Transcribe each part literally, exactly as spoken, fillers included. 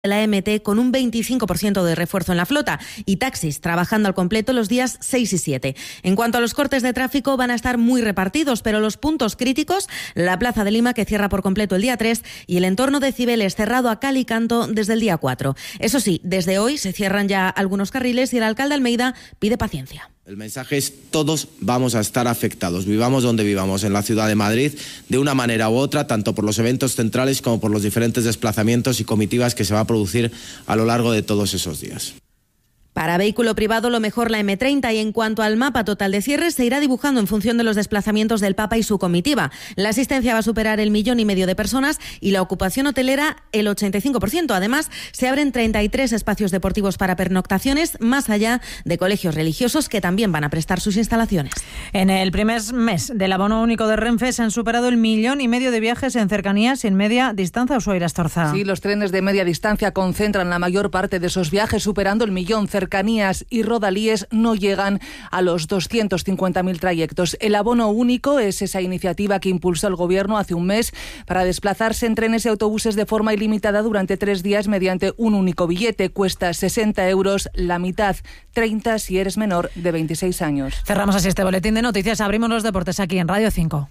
la M T con un veinticinco por ciento de refuerzo en la flota y taxis trabajando al completo los días seis y siete. En cuanto a los cortes de tráfico, van a estar muy repartidos, pero los puntos críticos, la Plaza de Lima, que cierra por completo el día tres, y el entorno de Cibeles, cerrado a cal y canto desde el día cuatro. Eso sí, desde hoy se cierran ya algunos carriles y el alcalde Almeida pide paciencia. El mensaje es: todos vamos a estar afectados, vivamos donde vivamos, en la ciudad de Madrid, de una manera u otra, tanto por los eventos centrales como por los diferentes desplazamientos y comitivas que se va a producir a lo largo de todos esos días. Para vehículo privado, lo mejor la eme treinta, y en cuanto al mapa total de cierres, se irá dibujando en función de los desplazamientos del Papa y su comitiva. La asistencia va a superar el millón y medio de personas y la ocupación hotelera el ochenta y cinco por ciento. Además, se abren treinta y tres espacios deportivos para pernoctaciones, más allá de colegios religiosos que también van a prestar sus instalaciones. En el primer mes del abono único de Renfe se han superado el millón y medio de viajes en cercanías y en media distancia. Ushuaia Astorza. Sí, los trenes de media distancia concentran la mayor parte de esos viajes, superando el millón. Cercanías y rodalíes no llegan a los doscientos cincuenta mil trayectos. El abono único es esa iniciativa que impulsó el Gobierno hace un mes para desplazarse en trenes y autobuses de forma ilimitada durante tres días mediante un único billete. Cuesta sesenta euros, la mitad, treinta si eres menor de veintiséis años. Cerramos así este boletín de noticias. Abrimos los deportes aquí en Radio cinco.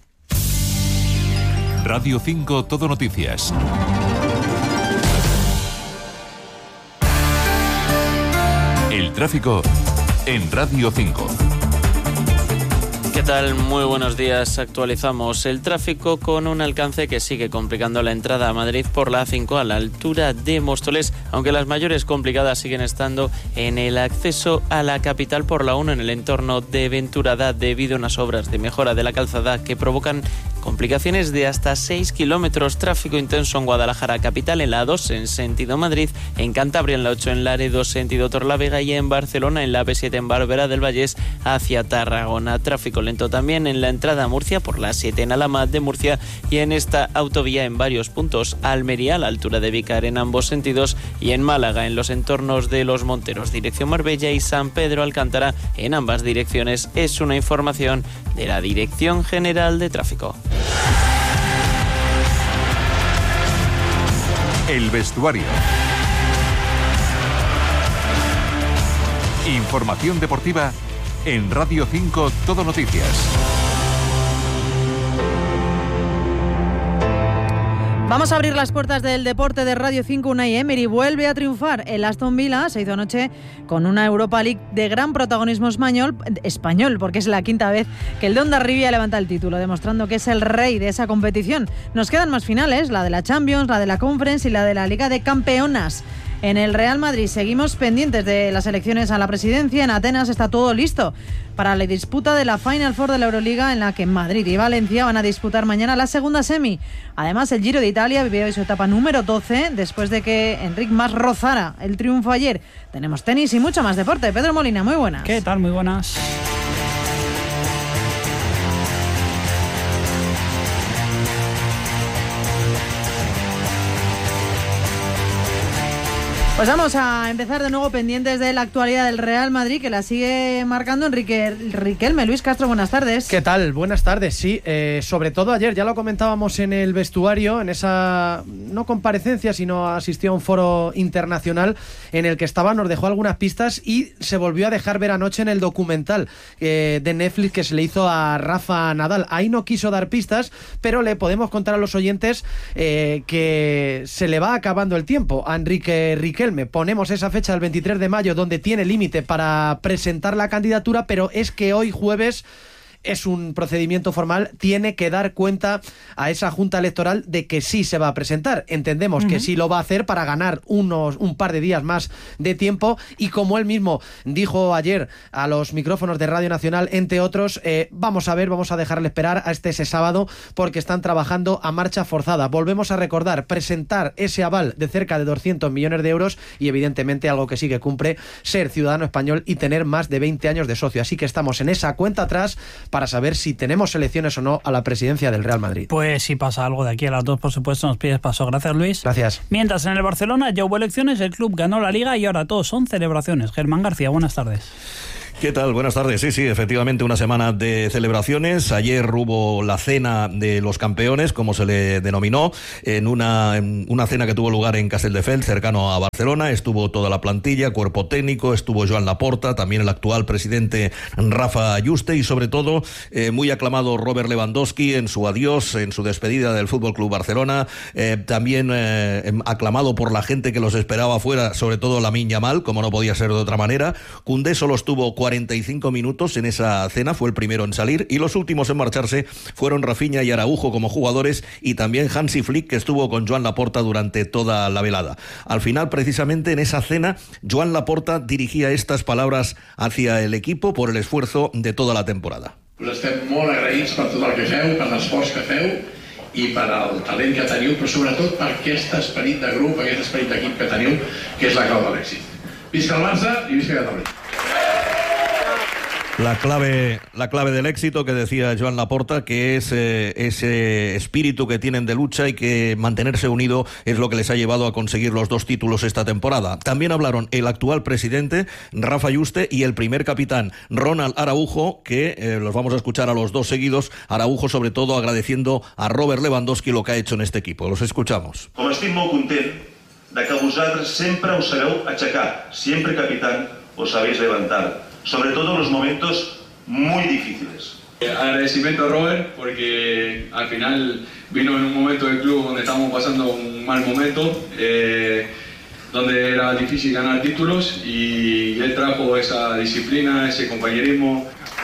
Radio cinco, Todo Noticias. El tráfico en Radio cinco. ¿Qué tal? Muy buenos días. Actualizamos el tráfico con un alcance que sigue complicando la entrada a Madrid por la A cinco a la altura de Móstoles, aunque las mayores complicadas siguen estando en el acceso a la capital por la uno en el entorno de Venturada, debido a unas obras de mejora de la calzada que provocan complicaciones de hasta seis kilómetros. Tráfico intenso en Guadalajara capital, en la A dos en sentido Madrid, en Cantabria en la ocho en Laredo sentido Torlavega y en Barcelona en la be siete en Barberá del Vallés hacia Tarragona. Tráfico lento también en la entrada a Murcia por la siete en Alhama de Murcia y en esta autovía en varios puntos. Almería a la altura de Vícar en ambos sentidos y en Málaga en los entornos de Los Monteros dirección Marbella y San Pedro Alcántara en ambas direcciones. Es una información de la Dirección General de Tráfico. El vestuario. Información deportiva en Radio cinco, Todo Noticias. Vamos a abrir las puertas del deporte de Radio cinco. Unai Emery vuelve a triunfar. El Aston Villa se hizo anoche con una Europa League de gran protagonismo español, español porque es la quinta vez que el de Hondarribia levanta el título, demostrando que es el rey de esa competición. Nos quedan más finales, la de la Champions, la de la Conference y la de la Liga de Campeonas. En el Real Madrid seguimos pendientes de las elecciones a la presidencia. En Atenas está todo listo para la disputa de la Final Four de la Euroliga, en la que Madrid y Valencia van a disputar mañana la segunda semi. Además, el Giro de Italia vive hoy su etapa número doce, después de que Enric Mas rozara el triunfo ayer. Tenemos tenis y mucho más deporte. Pedro Molina, muy buenas. ¿Qué tal? Muy buenas. Pues vamos a empezar de nuevo pendientes de la actualidad del Real Madrid, que la sigue marcando Enrique Riquelme. Luis Castro, buenas tardes. ¿Qué tal? Buenas tardes, sí. Eh, sobre todo ayer, ya lo comentábamos en el vestuario, en esa, no comparecencia, sino asistió a un foro internacional en el que estaba, nos dejó algunas pistas y se volvió a dejar ver anoche en el documental eh, de Netflix que se le hizo a Rafa Nadal. Ahí no quiso dar pistas, pero le podemos contar a los oyentes eh, que se le va acabando el tiempo a Enrique Riquelme. Ponemos esa fecha del veintitrés de mayo donde tiene límite para presentar la candidatura, pero es que hoy jueves es un procedimiento formal, tiene que dar cuenta a esa Junta Electoral de que sí se va a presentar. Entendemos uh-huh. que sí lo va a hacer para ganar unos un par de días más de tiempo, y como él mismo dijo ayer a los micrófonos de Radio Nacional, entre otros, eh, vamos a ver, vamos a dejarle esperar hasta ese sábado porque están trabajando a marcha forzada. Volvemos a recordar, presentar ese aval de cerca de doscientos millones de euros y evidentemente algo que sí que cumple, ser ciudadano español y tener más de veinte años de socio. Así que estamos en esa cuenta atrás para saber si tenemos elecciones o no a la presidencia del Real Madrid. Pues si pasa algo de aquí a las dos, por supuesto, nos pides paso. Gracias, Luis. Gracias. Mientras en el Barcelona ya hubo elecciones, el club ganó la Liga y ahora todos son celebraciones. Germán García, buenas tardes. ¿Qué tal? Buenas tardes. Sí, sí, efectivamente una semana de celebraciones. Ayer hubo la cena de los campeones, como se le denominó, en una, en una cena que tuvo lugar en Castelldefels, cercano a Barcelona. Estuvo toda la plantilla, cuerpo técnico, estuvo Joan Laporta, también el actual presidente Rafa Yuste y sobre todo eh, muy aclamado Robert Lewandowski en su adiós, en su despedida del Fútbol Club Barcelona. Eh, también eh, aclamado por la gente que los esperaba afuera, sobre todo Lamine Yamal, como no podía ser de otra manera. Koundé solo estuvo cuarenta y cinco minutos en esa cena, fue el primero en salir, y los últimos en marcharse fueron Rafinha y Araujo como jugadores, y también Hansi Flick, que estuvo con Joan Laporta durante toda la velada. Al final, precisamente en esa cena, Joan Laporta dirigía estas palabras hacia el equipo por el esfuerzo de toda la temporada. Us estem molt agraïts per tot el que feu, per l'esforç que feu i per el talent que teniu, però sobretot per aquest esperit de grup, aquest esperit d'equip que teniu, que és la clau de l'èxit. Visca el Barça i visca Catalunya. La clave, la clave del éxito que decía Joan Laporta, que es eh, ese espíritu que tienen de lucha y que mantenerse unido es lo que les ha llevado a conseguir los dos títulos esta temporada. También hablaron el actual presidente, Rafa Yuste, y el primer capitán, Ronald Araujo, que eh, los vamos a escuchar a los dos seguidos. Araujo, sobre todo, agradeciendo a Robert Lewandowski lo que ha hecho en este equipo. Los escuchamos. Com estic molt content de que vosaltres sempre us sabeu aixecar, siempre capitán, os sabéis levantar. Sobre todo en los momentos muy difíciles. Agradecimiento a Robert porque al final vino en un momento del club donde estábamos pasando un mal momento, eh, donde era difícil ganar títulos y él trajo esa disciplina, ese compañerismo.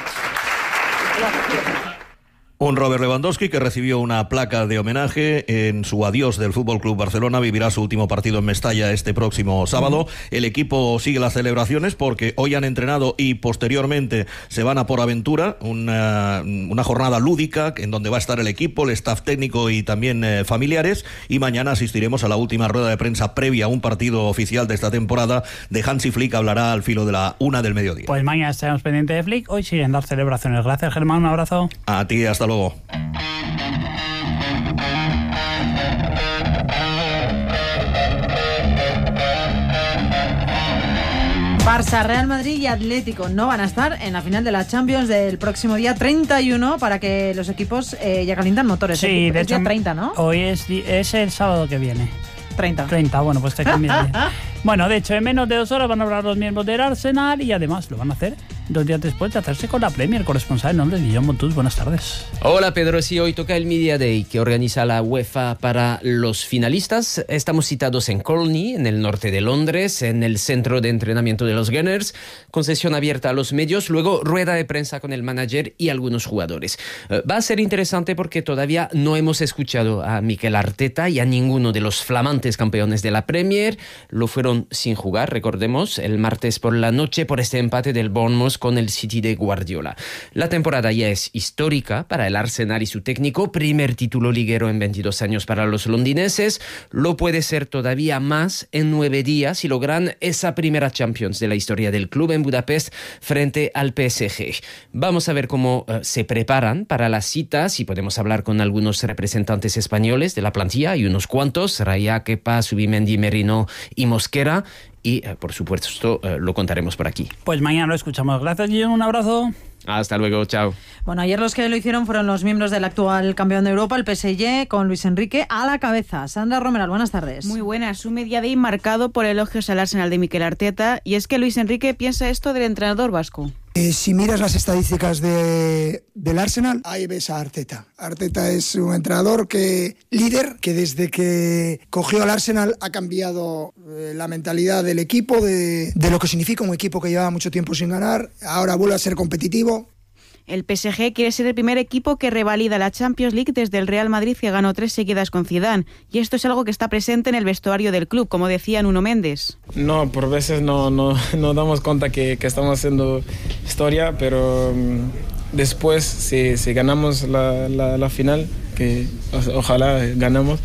Un Robert Lewandowski que recibió una placa de homenaje en su adiós del Fútbol Club Barcelona. Vivirá su último partido en Mestalla este próximo sábado. El equipo sigue las celebraciones porque hoy han entrenado y posteriormente se van a Por Aventura, una, una jornada lúdica en donde va a estar el equipo, el staff técnico y también eh, familiares. Y mañana asistiremos a la última rueda de prensa previa a un partido oficial de esta temporada de Hansi Flick. Hablará al filo de la una del mediodía. Pues mañana estaremos pendientes de Flick. Hoy siguen las celebraciones. Gracias, Germán. Un abrazo. A ti, hasta luego. Barça, Real Madrid y Atlético no van a estar en la final de la Champions del próximo día treinta y uno para que los equipos eh, ya calientan motores. Sí, el, de el hecho, día treinta, ¿no? Hoy es, es el sábado que viene. treinta. treinta, bueno, pues te cambian. Bueno, de hecho, en menos de dos horas van a hablar los miembros del Arsenal y además lo van a hacer dos días después de hacerse con la Premier. Corresponsal en nombre de Guillaume Montus. Buenas tardes. Hola Pedro, sí, hoy toca el Media Day que organiza la UEFA para los finalistas. Estamos citados en Colney, en el norte de Londres, en el centro de entrenamiento de los Gunners, con sesión abierta a los medios, luego rueda de prensa con el manager y algunos jugadores. Uh, va a ser interesante porque todavía no hemos escuchado a Mikel Arteta y a ninguno de los flamantes campeones de la Premier. Lo fueron sin jugar, recordemos, el martes por la noche por este empate del Bournemouth con el City de Guardiola. La temporada ya es histórica para el Arsenal y su técnico, primer título liguero en veintidós años para los londinenses, lo puede ser todavía más en nueve días si logran esa primera Champions de la historia del club en Budapest frente al P S G. Vamos a ver cómo uh, se preparan para las citas y podemos hablar con algunos representantes españoles de la plantilla y unos cuantos, Raya, Kepa, Subimendi, Merino y Mosquera. Y, eh, por supuesto, eh, lo contaremos por aquí. Pues mañana lo escuchamos. Gracias, Guillaume. Un abrazo. Hasta luego. Chao. Bueno, ayer los que lo hicieron fueron los miembros del actual campeón de Europa, el P S G, con Luis Enrique a la cabeza. Sandra Romeral, buenas tardes. Muy buenas. Un Media Day marcado por elogios al Arsenal de Mikel Arteta. Y es que Luis Enrique piensa esto del entrenador vasco. Eh, si miras las estadísticas de, del Arsenal, ahí ves a Arteta. Arteta es un entrenador que líder, que desde que cogió al Arsenal ha cambiado eh, la mentalidad del equipo, de, de lo que significa un equipo que llevaba mucho tiempo sin ganar. Ahora vuelve a ser competitivo. El P S G quiere ser el primer equipo que revalida la Champions League desde el Real Madrid, que ganó tres seguidas con Zidane. Y esto es algo que está presente en el vestuario del club, como decía Nuno Méndez. No, por veces no, no, no damos cuenta que, que estamos haciendo historia, pero um, después, si, si ganamos la, la, la final, que o, ojalá ganamos,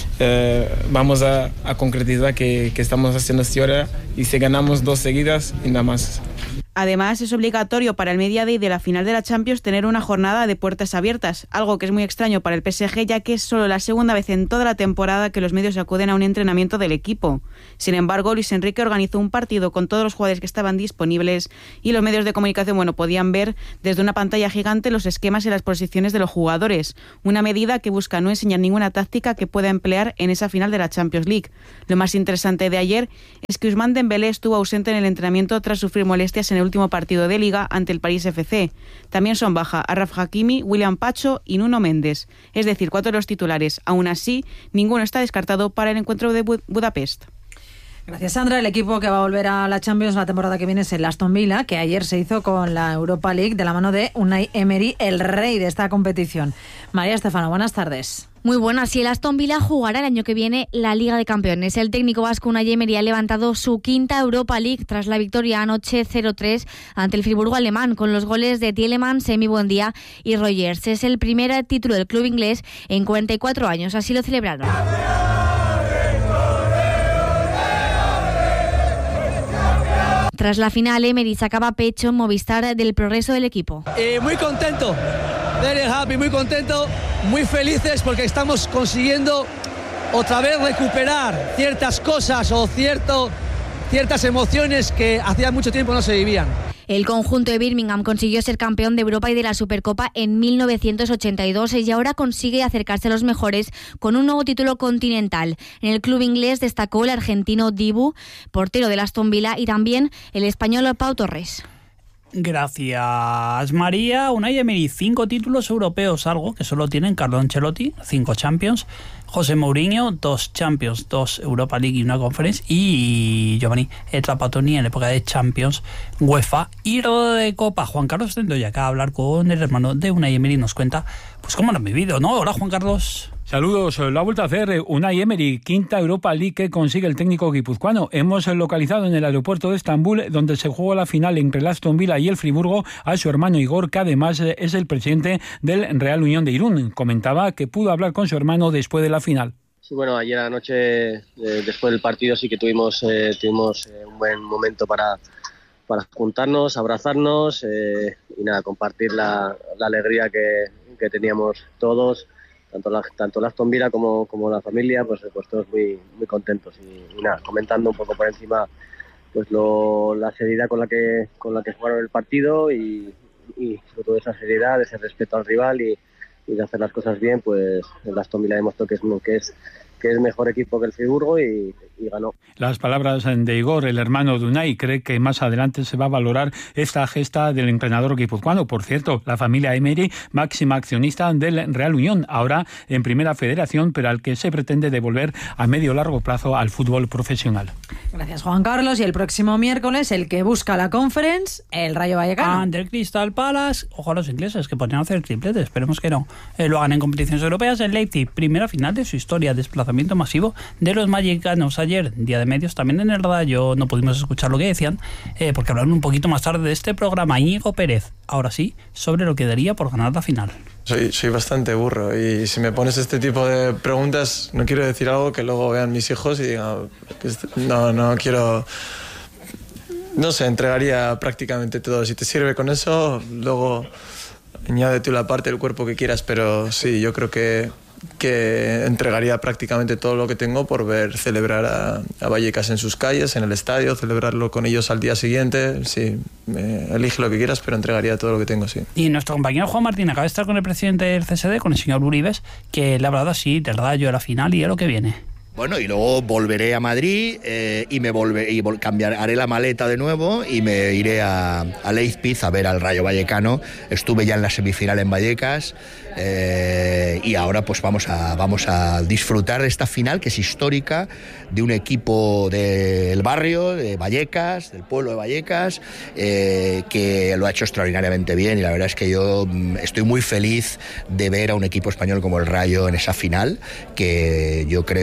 eh, vamos a, a concretizar que, que estamos haciendo historia, y si ganamos dos seguidas y nada más. Además, es obligatorio para el Media Day de la final de la Champions tener una jornada de puertas abiertas, algo que es muy extraño para el P S G, ya que es solo la segunda vez en toda la temporada que los medios acuden a un entrenamiento del equipo. Sin embargo, Luis Enrique organizó un partido con todos los jugadores que estaban disponibles y los medios de comunicación, bueno, podían ver desde una pantalla gigante los esquemas y las posiciones de los jugadores, una medida que busca no enseñar ninguna táctica que pueda emplear en esa final de la Champions League. Lo más interesante de ayer es que Ousmane Dembélé estuvo ausente en el entrenamiento tras sufrir molestias en el último partido de Liga ante el París F C. También son baja Achraf Hakimi, William Pacho y Nuno Méndez, es decir, cuatro de los titulares. Aún así, ninguno está descartado para el encuentro de Bud- Budapest. Gracias, Sandra. El equipo que va a volver a la Champions la temporada que viene es el Aston Villa, que ayer se hizo con la Europa League de la mano de Unai Emery, el rey de esta competición. María Estefano, buenas tardes. Muy buenas, y el Aston Villa jugará el año que viene la Liga de Campeones. El técnico vasco Unai Emery ha levantado su quinta Europa League tras la victoria anoche cero tres ante el Friburgo alemán, con los goles de Tielemans, Semi Buendía y Rogers. Es el primer título del club inglés en cuarenta y cuatro años, así lo celebraron. Tras la final, Emery sacaba pecho en Movistar del progreso del equipo. Eh, muy contento, very happy, muy contento, muy felices porque estamos consiguiendo otra vez recuperar ciertas cosas o cierto, ciertas emociones que hacía mucho tiempo no se vivían. El conjunto de Birmingham consiguió ser campeón de Europa y de la Supercopa en mil novecientos ochenta y dos y ahora consigue acercarse a los mejores con un nuevo título continental. En el club inglés destacó el argentino Dibu, portero del Aston Villa, y también el español Pau Torres. Gracias, María. Unai Emery, cinco títulos europeos, algo que solo tienen Carlo Ancelotti, cinco Champions, José Mourinho, dos Champions, dos Europa League y una Conference, y Giovanni Trapattoni en época de Champions, UEFA y de Copa. Juan Carlos Tendoya, acá a hablar con el hermano de Unai Emery, nos cuenta pues cómo lo han vivido, ¿no? Hola, Juan Carlos. Saludos, lo ha vuelto a hacer Unai Emery, quinta Europa League que consigue el técnico guipuzcoano. Hemos localizado en el aeropuerto de Estambul, donde se jugó la final entre el Aston Villa y el Friburgo, a su hermano Igor, que además es el presidente del Real Unión de Irún. Comentaba que pudo hablar con su hermano después de la final. Sí, bueno, ayer anoche, eh, después del partido, sí que tuvimos, eh, tuvimos eh, un buen momento para, para juntarnos, abrazarnos eh, y nada, compartir la, la alegría que, que teníamos todos. Tanto la, tanto la Aston Villa como, como la familia, pues, pues todos muy, muy contentos. Y, y nada, comentando un poco por encima pues lo, la seriedad con la que con la que jugaron el partido y, y sobre todo esa seriedad, ese respeto al rival y, y de hacer las cosas bien, pues el Aston Villa demostró que es, que es, que es mejor equipo que el Friburgo y, y ganó. Las palabras de Igor, el hermano de Unai, cree que más adelante se va a valorar esta gesta del entrenador guipuzcoano. Por cierto, la familia Emery, máxima accionista del Real Unión, ahora en Primera Federación, pero al que se pretende devolver a medio largo plazo al fútbol profesional. Gracias, Juan Carlos. Y el próximo miércoles, el que busca la Conference, el Rayo Vallecano. Ante el Crystal Palace, ojo a los ingleses que podrían hacer el triplete, esperemos que no. Eh, lo hagan en competiciones europeas. En Leipzig, primera final de su historia, desplazamiento masivo de los vallecanos. Ayer, día de medios, también en el Rayo no pudimos escuchar lo que decían, eh, porque hablaron un poquito más tarde de este programa. Íñigo Pérez, ahora sí, sobre lo que daría por ganar la final. Soy, soy bastante burro y si me pones este tipo de preguntas no quiero decir algo que luego vean mis hijos y digan no, no quiero, no sé, entregaría prácticamente todo. Si te sirve con eso, luego añade tú la parte del cuerpo que quieras, pero sí, yo creo que que entregaría prácticamente todo lo que tengo por ver celebrar a, a Vallecas en sus calles, en el estadio, celebrarlo con ellos al día siguiente. Sí, eh, elige lo que quieras, pero entregaría todo lo que tengo, sí. Y nuestro compañero Juan Martín acaba de estar con el presidente del C S D, con el señor Uribes, que le ha hablado así del Rayo, de la final y de lo que viene. Bueno, y luego volveré a Madrid eh, y me volveré y vol- cambiar, haré la maleta de nuevo y me iré a, a Leipzig a ver al Rayo Vallecano. Estuve ya en la semifinal en Vallecas eh, y ahora pues vamos a, vamos a disfrutar de esta final que es histórica, de un equipo del barrio, de Vallecas, del pueblo de Vallecas, eh, que lo ha hecho extraordinariamente bien y la verdad es que yo estoy muy feliz de ver a un equipo español como el Rayo en esa final, que yo creo que va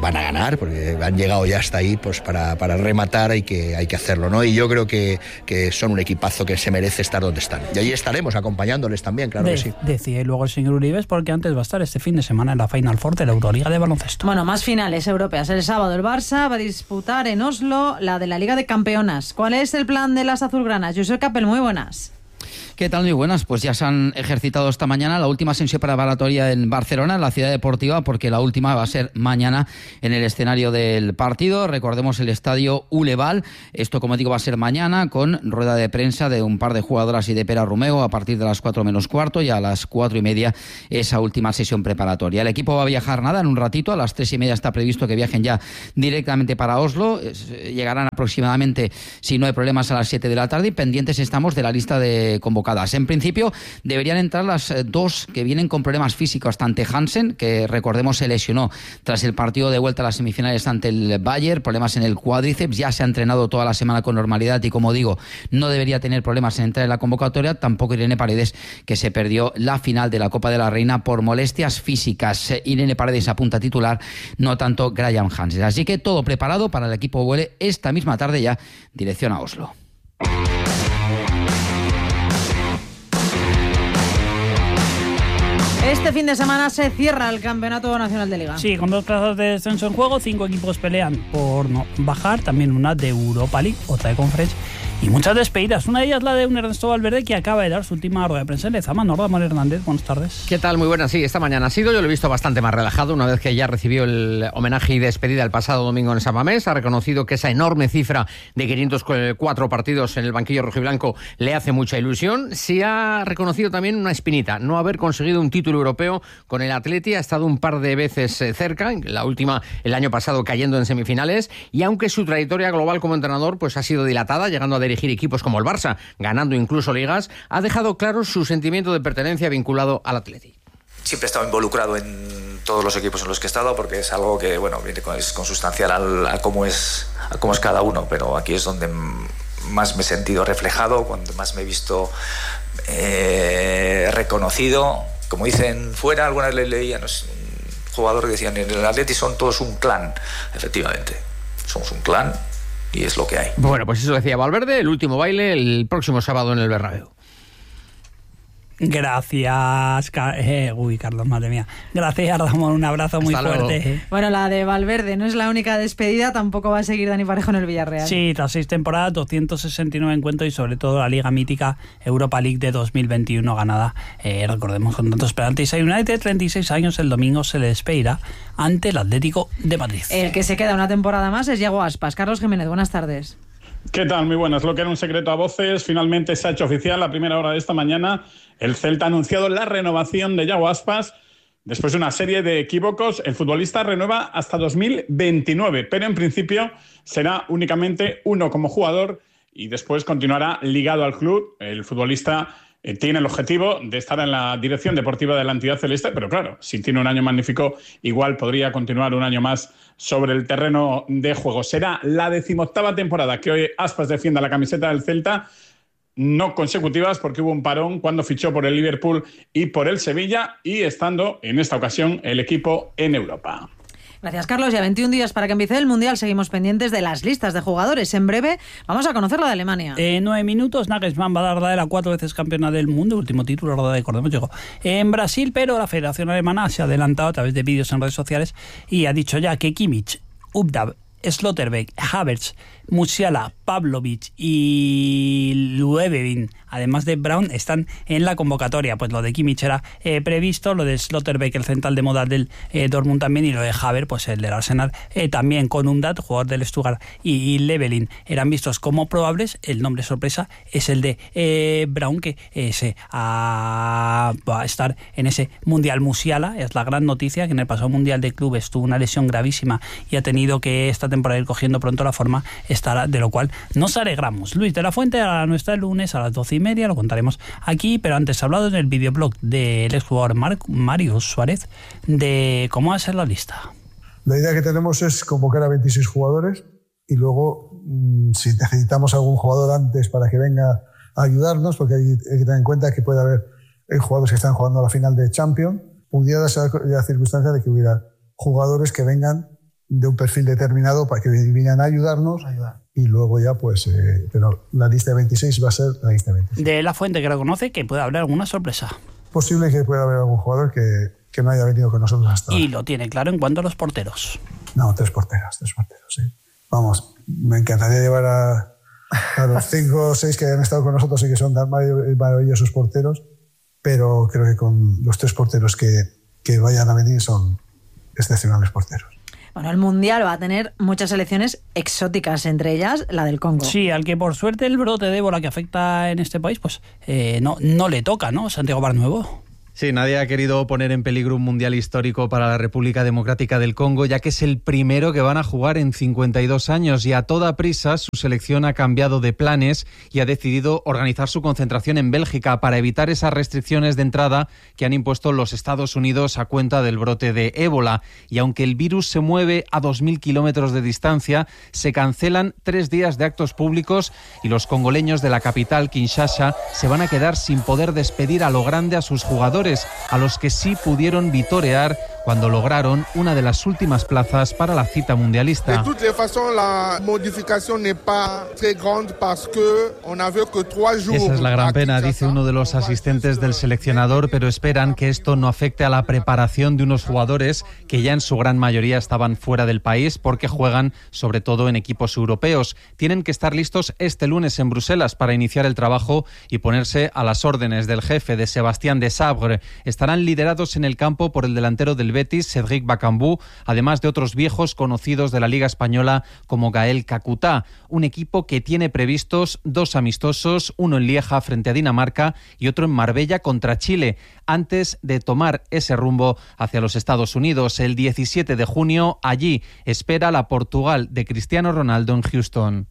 van a ganar, porque han llegado ya hasta ahí, pues para, para rematar hay que, hay que hacerlo, ¿no? Y yo creo que, que son un equipazo que se merece estar donde están. Y ahí estaremos acompañándoles también, claro de, que sí. Decía y luego el señor Uribes, porque antes va a estar este fin de semana en la Final Four de la Euroliga de baloncesto. Bueno, más finales europeas. El sábado el Barça va a disputar en Oslo la de la Liga de Campeonas. ¿Cuál es el plan de las azulgranas? Josep Capel, muy buenas. ¿Qué tal? Muy buenas. Pues ya se han ejercitado esta mañana la última sesión preparatoria en Barcelona, en la ciudad deportiva, porque la última va a ser mañana en el escenario del partido. Recordemos el estadio Uleval. Esto, como digo, va a ser mañana con rueda de prensa de un par de jugadoras y de Pera Romeo a partir de las cuatro menos cuarto y a las cuatro y media esa última sesión preparatoria. El equipo va a viajar nada en un ratito. A las tres y media está previsto que viajen ya directamente para Oslo. Llegarán aproximadamente, si no hay problemas, a las siete de la tarde y pendientes estamos de la lista de convocados. En principio deberían entrar las dos que vienen con problemas físicos, Tante Hansen, que recordemos se lesionó tras el partido de vuelta a las semifinales ante el Bayern, problemas en el cuádriceps, ya se ha entrenado toda la semana con normalidad y, como digo, no debería tener problemas en entrar en la convocatoria. Tampoco Irene Paredes, que se perdió la final de la Copa de la Reina por molestias físicas. Irene Paredes apunta titular, no tanto Graham Hansen. Así que todo preparado para el equipo vuele esta misma tarde ya dirección a Oslo. Este fin de semana se cierra el Campeonato Nacional de Liga. Sí, con dos plazas de descenso en juego, cinco equipos pelean por no bajar, también una de Europa League, otra de Conference y muchas despedidas. Una de ellas la de un Ernesto Valverde que acaba de dar su última rueda de prensa en Lezama. Norman Hernández, buenas tardes. ¿Qué tal? Muy buenas. Sí, esta mañana ha sido, yo lo he visto bastante más relajado una vez que ya recibió el homenaje y despedida el pasado domingo en San Mamés. Ha reconocido que esa enorme cifra de quinientos cuatro partidos en el banquillo rojiblanco le hace mucha ilusión. Sí ha reconocido también una espinita, no haber conseguido un título europeo con el Atleti. Ha estado un par de veces cerca, la última el año pasado cayendo en semifinales, y aunque su trayectoria global como entrenador pues ha sido dilatada, llegando a dirigir equipos como el Barça, ganando incluso ligas, ha dejado claro su sentimiento de pertenencia vinculado al Atleti. Siempre he estado involucrado en todos los equipos en los que he estado porque es algo que, bueno, viene con, es consustancial al, a, cómo es, a cómo es cada uno, pero aquí es donde más me he sentido reflejado, cuando más me he visto eh, reconocido. Como dicen fuera, algunas le leía, no sé, un jugador que decían, en el Atleti son todos un clan. Efectivamente, somos un clan y es lo que hay. Bueno, pues eso decía Valverde, el último baile el próximo sábado en el Bernabéu. Gracias, eh, uy, Carlos, madre mía. Gracias, Ramón, un abrazo muy Hasta fuerte. Luego. Bueno, la de Valverde no es la única despedida, tampoco va a seguir Dani Parejo en el Villarreal. Sí, tras seis temporadas, doscientos sesenta y nueve encuentros y sobre todo la Liga Mítica Europa League de dos mil veintiuno ganada, eh, recordemos, con tantos penaltis. Hay United, treinta y seis años, el domingo se le despedirá ante el Atlético de Madrid. El que se queda una temporada más es Yago Aspas. Carlos Jiménez, buenas tardes. ¿Qué tal? Muy buenas. Lo que era un secreto a voces, finalmente se ha hecho oficial a primera hora de esta mañana. El Celta ha anunciado la renovación de Yago Aspas. Después de una serie de equívocos, el futbolista renueva hasta dos mil veintinueve, pero en principio será únicamente uno como jugador y después continuará ligado al club. El futbolista eh, tiene el objetivo de estar en la dirección deportiva de la entidad celeste, pero claro, si tiene un año magnífico, igual podría continuar un año más sobre el terreno de juego. Será la decimoctava temporada que hoy Aspas defienda la camiseta del Celta, no consecutivas porque hubo un parón cuando fichó por el Liverpool y por el Sevilla, y estando en esta ocasión el equipo en Europa. Gracias, Carlos. Ya veintiún días para que empiece el Mundial. Seguimos pendientes de las listas de jugadores. En breve vamos a conocer la de Alemania. En nueve minutos, Nagelsmann va a dar la de la cuatro veces campeona del mundo. Último título, recordemos, llegó en Brasil, pero la Federación Alemana se ha adelantado a través de vídeos en redes sociales y ha dicho ya que Kimmich, Ubdab, Slotterbeck, Havertz, Musiala, Pavlovic y Luevevin, además de Brown, están en la convocatoria. Pues lo de Kimmich era eh, previsto, lo de Slotterbeck, el central de moda del eh, Dortmund también, y lo de Havertz, pues el del Arsenal eh, también, con Umdat, jugador del Stuttgart, y, y Levelin eran vistos como probables. El nombre sorpresa es el de eh, Brown, que eh, se ah, va a estar en ese Mundial. Musiala es la gran noticia, que en el pasado Mundial de Clubes tuvo una lesión gravísima y ha tenido que esta temporada ir cogiendo pronto la forma, estará, de lo cual nos alegramos. Luis de la Fuente a nuestra el lunes a las doce y media, lo contaremos aquí, pero antes ha hablado en el videoblog del exjugador Mar- Mario Suárez de cómo va a ser la lista. La idea que tenemos es convocar a veintiséis jugadores y luego, si necesitamos algún jugador antes para que venga a ayudarnos, porque hay, hay que tener en cuenta que puede haber hay jugadores que están jugando a la final de Champions, pudiera ser la circunstancia de que hubiera jugadores que vengan de un perfil determinado para que vinieran a ayudarnos. Ayudar. Y luego ya, pues, eh, pero la lista de veintiséis va a ser la lista de veintiséis. De la fuente que reconoce que puede haber alguna sorpresa. Posible que pueda haber algún jugador que, que no haya venido con nosotros hasta ahora. Y lo tiene claro en cuanto a los porteros. No, tres porteros, tres porteros, sí. Vamos, me encantaría llevar a, a los cinco o seis que han estado con nosotros y que son tan maravillosos porteros, pero creo que con los tres porteros que, que vayan a venir son excepcionales porteros. Bueno, el Mundial va a tener muchas selecciones exóticas, entre ellas la del Congo. Sí, al que por suerte el brote de ébola que afecta en este país, pues eh, no, no le toca, ¿no? Santiago Barnuevo. Sí, nadie ha querido poner en peligro un mundial histórico para la República Democrática del Congo, ya que es el primero que van a jugar en cincuenta y dos años y a toda prisa su selección ha cambiado de planes y ha decidido organizar su concentración en Bélgica para evitar esas restricciones de entrada que han impuesto los Estados Unidos a cuenta del brote de ébola. Y aunque el virus se mueve a dos mil kilómetros de distancia, se cancelan tres días de actos públicos y los congoleños de la capital, Kinshasa, se van a quedar sin poder despedir a lo grande a sus jugadores, a los que sí pudieron vitorear cuando lograron una de las últimas plazas para la cita mundialista. De toutes les façons, la modificación n'est pas très grande parce que on avait que trois jours. Esa es la gran pena, dice uno de los asistentes del seleccionador, pero esperan que esto no afecte a la preparación de unos jugadores que ya en su gran mayoría estaban fuera del país porque juegan sobre todo en equipos europeos. Tienen que estar listos este lunes en Bruselas para iniciar el trabajo y ponerse a las órdenes del jefe, de Sébastien Desabre. Estarán liderados en el campo por el delantero del Betis, Cédric Bakambu, además de otros viejos conocidos de la Liga Española como Gael Kakuta. Un equipo que tiene previstos dos amistosos, uno en Lieja frente a Dinamarca y otro en Marbella contra Chile, antes de tomar ese rumbo hacia los Estados Unidos. El diecisiete de junio, allí espera la Portugal de Cristiano Ronaldo en Houston.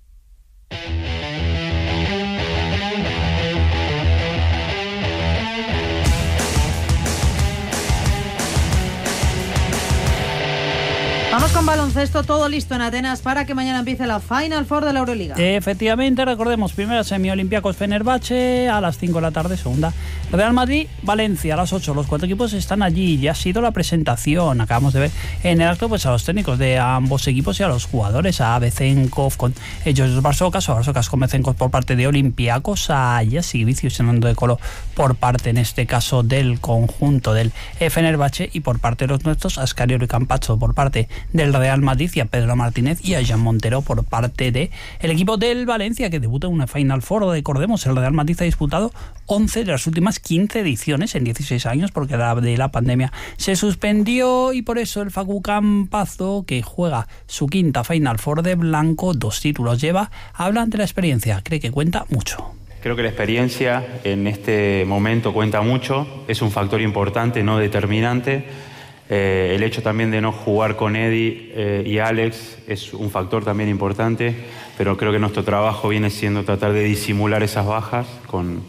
Vamos con baloncesto, todo listo en Atenas para que mañana empiece la Final Four de la Euroliga. Efectivamente, recordemos, primera semi Olympiacos Fenerbahce a las cinco de la tarde, segunda Real Madrid, Valencia a las ocho. Los cuatro equipos están allí, ya ha sido la presentación. Acabamos de ver en el acto pues a los técnicos de ambos equipos y a los jugadores, a Bezenkov con ellos Barsocas, o Barsocas con Bezenkov por parte de Olympiacos, a Jasikevičius y Nando de Colo por parte, en este caso, del conjunto del Fenerbahce, y por parte de los nuestros, a Scariolo y Campazzo por parte del Real Madrid, y a Pedro Martínez y a Jean Montero por parte del equipo del Valencia, que debuta en una Final Four. Recordemos, el Real Madrid ha disputado once de las últimas quince ediciones en dieciséis años, porque la de la pandemia se suspendió, y por eso el Facu Campazzo, que juega su quinta Final Four de blanco, dos títulos lleva, habla de la experiencia, cree que cuenta mucho. Creo que la experiencia en este momento cuenta mucho, es un factor importante, no determinante. Eh, el hecho también de no jugar con Eddie eh, y Alex es un factor también importante, pero creo que nuestro trabajo viene siendo tratar de disimular esas bajas con,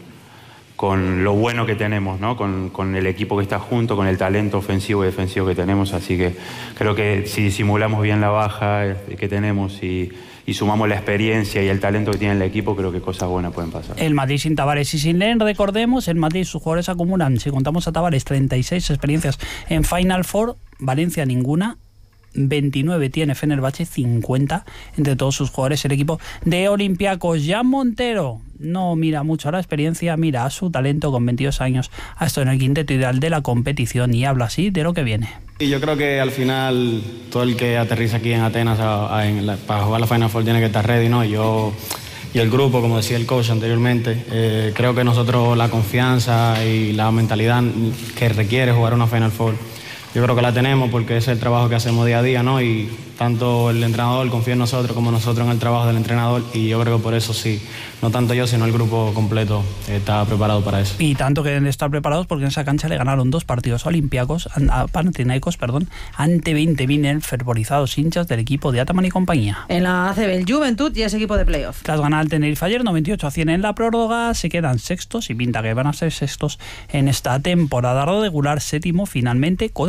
con lo bueno que tenemos, ¿no? Con, con el equipo que está junto, con el talento ofensivo y defensivo que tenemos. Así que creo que si disimulamos bien la baja eh, que tenemos y, y sumamos la experiencia y el talento que tiene el equipo, creo que cosas buenas pueden pasar. El Madrid sin Tavares y sin Len, recordemos, el Madrid, sus jugadores acumulan, si contamos a Tavares, treinta y seis experiencias en Final Four, Valencia ninguna, veintinueve tiene Fenerbahce, cincuenta entre todos sus jugadores. El equipo de Olympiacos, Jean Montero, no mira mucho a la experiencia, mira a su talento. Con veintidós años ha estado en el quinteto ideal de la competición y habla así de lo que viene. Y yo creo que al final todo el que aterriza aquí en Atenas a, a, en la, para jugar la Final Four tiene que estar ready, ¿no? Yo y el grupo, como decía el coach anteriormente, eh, creo que nosotros la confianza y la mentalidad que requiere jugar una Final Four, yo creo que la tenemos, porque es el trabajo que hacemos día a día, ¿no? Y tanto el entrenador confía en nosotros como nosotros en el trabajo del entrenador, y yo creo que por eso sí, no tanto yo, sino el grupo completo está preparado para eso. Y tanto que deben de estar preparados, porque en esa cancha le ganaron dos partidos olímpicos, a Panathinaikos, perdón, ante veinte mil fervorizados hinchas del equipo de Ataman y compañía. En la A C B, el Juventud y ese equipo de playoff. Tras ganar al Tenerife ayer, noventa y ocho a cien en la prórroga, se quedan sextos y pinta que van a ser sextos en esta temporada regular. Séptimo, finalmente, cojo,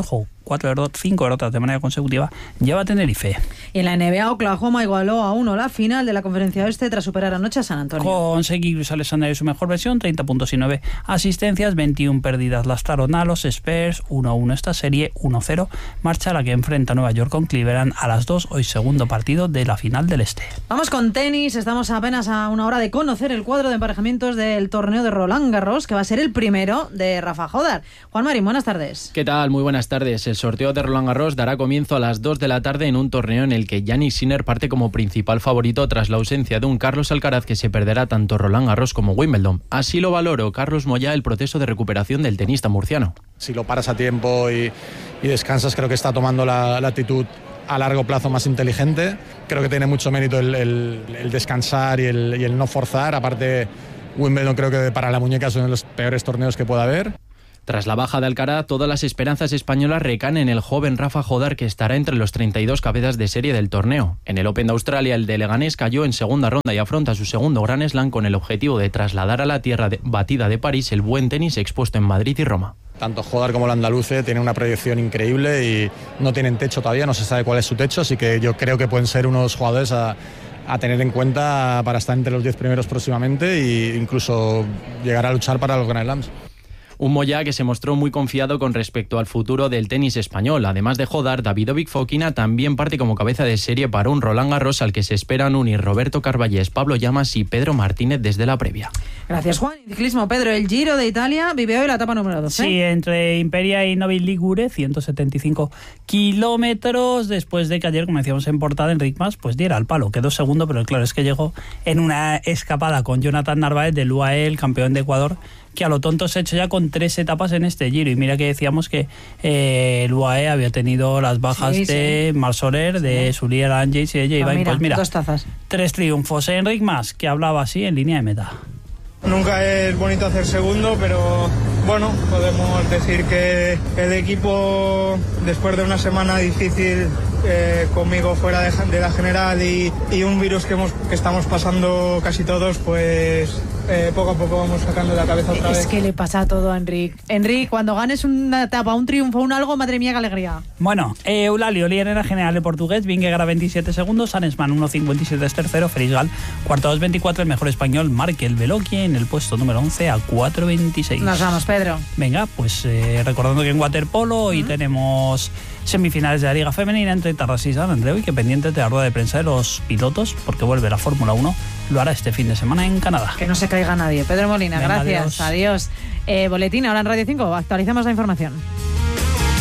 cuatro derrotas, cinco derrotas de manera consecutiva lleva Tenerife. Y en la N B A, Oklahoma igualó a uno la final de la Conferencia Oeste tras superar anoche a San Antonio. Con Shai Alexander en su mejor versión, treinta puntos y nueve asistencias, veintiuna pérdidas lastraron a los Spurs, uno a uno esta serie, uno cero. Marcha la que enfrenta Nueva York con Cleveland a las dos, hoy segundo partido de la final del Este. Vamos con tenis, estamos apenas a una hora de conocer el cuadro de emparejamientos del torneo de Roland Garros, que va a ser el primero de Rafa Jodar. Juan Marín, buenas tardes. ¿Qué tal? Muy buenas tardes. El sorteo de Roland Garros dará comienzo a las dos de la tarde en un torneo en el que Jannik Sinner parte como principal favorito tras la ausencia de un Carlos Alcaraz que se perderá tanto Roland Garros como Wimbledon. Así lo valoró Carlos Moyá el proceso de recuperación del tenista murciano. Si lo paras a tiempo y, y descansas, creo que está tomando la, la actitud a largo plazo más inteligente. Creo que tiene mucho mérito el, el, el descansar y el, y el no forzar. Aparte, Wimbledon creo que para la muñeca es uno de los peores torneos que pueda haber. Tras la baja de Alcaraz, todas las esperanzas españolas recaen en el joven Rafa Jodar, que estará entre los treinta y dos cabezas de serie del torneo. En el Open de Australia, el de Leganés cayó en segunda ronda y afronta su segundo Grand Slam con el objetivo de trasladar a la tierra de, batida de París el buen tenis expuesto en Madrid y Roma. Tanto Jodar como el andaluce tienen una proyección increíble y no tienen techo todavía, no se sabe cuál es su techo, así que yo creo que pueden ser unos jugadores a, a tener en cuenta para estar entre los diez primeros próximamente e incluso llegar a luchar para los Grand Slams. Un Moyá que se mostró muy confiado con respecto al futuro del tenis español. Además de Jodar, Davidovic Fokina también parte como cabeza de serie para un Roland Garros al que se esperan unir Roberto Carballés, Pablo Llamas y Pedro Martínez desde la previa. Gracias, Juan. Y ciclismo, Pedro, el Giro de Italia vive hoy la etapa número doce. Sí, entre Imperia y Novi Ligure, ciento setenta y cinco kilómetros, después de que ayer, como decíamos en portada, Enric Mas pues diera al palo. Quedó segundo, pero claro, es que llegó en una escapada con Jonathan Narváez del U A E, el campeón de Ecuador, que a lo tonto se ha hecho ya con tres etapas en este Giro. Y mira que decíamos que eh, el U A E había tenido las bajas sí, de sí. Marc Soler, sí. de Sulier Angeis y de J. Pues mira, pues mira, dos tazas. Tres triunfos. Enric Mas, que hablaba así en línea de meta. Nunca es bonito hacer segundo, pero bueno, podemos decir que el equipo, después de una semana difícil eh, conmigo fuera de, de la general y, y un virus que, hemos, que estamos pasando casi todos, pues eh, poco a poco vamos sacando la cabeza otra es vez. Es que le pasa todo a Enric. Enric, cuando ganes una etapa, un triunfo, un algo, madre mía, qué alegría. Bueno, eh, Eulalio, líder en la general de portugués, Vingegaard a veintisiete segundos, Arensman uno cincuenta y siete es tercero, Ferisgal cuarto dos veinticuatro, el mejor español, Markel Veloqui en el puesto número once a cuatro veintiséis. Nos vamos, Pedro. Venga, pues eh, recordando que en waterpolo hoy uh-huh. tenemos semifinales de la Liga Femenina entre Tarrasa y San Andreu y que pendientes de la rueda de prensa de los pilotos, porque vuelve la Fórmula uno, lo hará este fin de semana en Canadá. Que no se caiga nadie. Pedro Molina, Venga, gracias. Adiós. adiós. Eh, boletín ahora en Radio cinco, actualizamos la información.